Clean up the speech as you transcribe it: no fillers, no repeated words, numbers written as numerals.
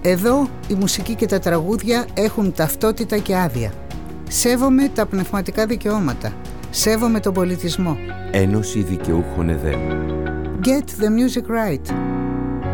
Εδώ η μουσική και τα τραγούδια έχουν ταυτότητα και άδεια. Σέβομαι τα πνευματικά δικαιώματα. Σέβομαι τον πολιτισμό. Ένωση Δικαιούχων ΕΔΕ. Get the music right.